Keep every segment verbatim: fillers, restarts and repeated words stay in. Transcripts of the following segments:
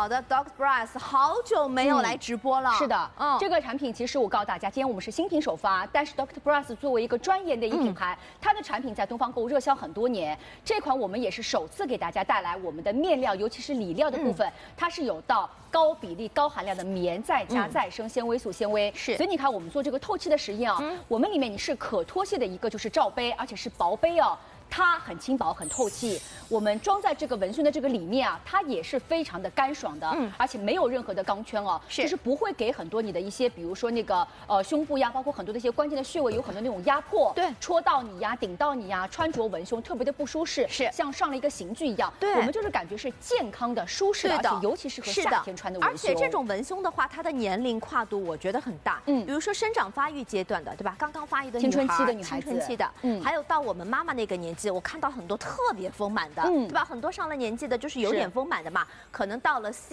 好的 ，Doctor Bras 好久没有来直播了。 是的， 嗯， 这个产品其实我告诉大家，今天我们是新品首发，但是 Doctor Bras 作为一个专业的一品牌，它的产品在东方购物热销很多年。这款我们也是首次给大家带来我们的面料，尤其是里料的部分，它是有到高比例、高含量的棉，再加再生纤维素纤维。 是， 所以你看我们做这个透气的实验啊，我们里面你是可脱卸的一个就是罩杯，而且是薄杯哦。 它很轻薄，很透气。我们装在这个文胸的这个里面啊，它也是非常的干爽的，嗯，而且没有任何的钢圈哦，是，就是不会给很多你的一些，比如说那个呃胸部呀，包括很多的一些关键的穴位，有很多那种压迫，对，戳到你呀，顶到你呀，穿着文胸特别的不舒适，是像上了一个刑具一样。对，我们就是感觉是健康的、舒适的，而且尤其适合夏天穿的文胸。 而且这种文胸的话，它的年龄跨度我觉得很大，嗯，比如说生长发育阶段的，对吧？刚刚发育的青春期的女孩子， 青春期的，嗯，还有到我们妈妈那个年纪。 我看到很多特别丰满的，嗯，对吧？很多上了年纪的，就是有点丰满的嘛，可能到了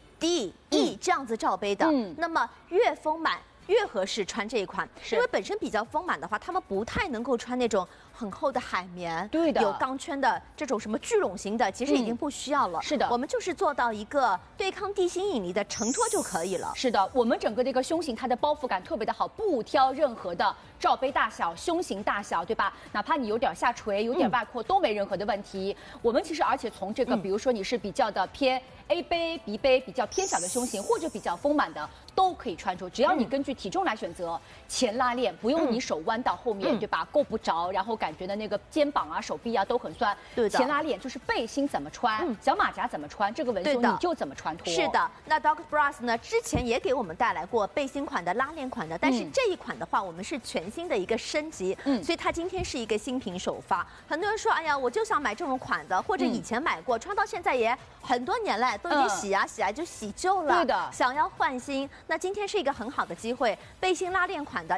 C、D、E 这样子罩杯的，嗯，那么越丰满越合适穿这一款，因为本身比较丰满的话，他们不太能够穿那种很厚的海绵，对的，有钢圈的这种什么聚拢型的，其实已经不需要了。是的，我们就是做到一个对抗地心引力的承托就可以了。 是的，我们整个这个胸型它的包覆感特别的好，不挑任何的。 罩杯大小、胸型大小，对吧？哪怕你有点下垂、有点外扩，都没任何的问题。我们其实而且从这个，比如说你是比较的偏 A 杯、B 杯，比较偏小的胸型，或者比较丰满的，都可以穿着。只要你根据体重来选择，前拉链不用你手弯到后面，对吧？够不着，然后感觉的那个肩膀啊、手臂啊都很酸。对的。前拉链就是背心怎么穿，小马甲怎么穿，这个文胸你就怎么穿脱。 是的。那 Doctor Bras 呢，之前也给我们带来过背心款的、拉链款的，但是这一款的话，我们是全 新的一个升级，嗯，所以它今天是一个新品首发。很多人说，哎呀，我就想买这种款的，或者以前买过，穿到现在也很多年了，都已经洗啊洗啊就洗旧了，对的，想要换新。那今天是一个很好的机会，背心拉链款的。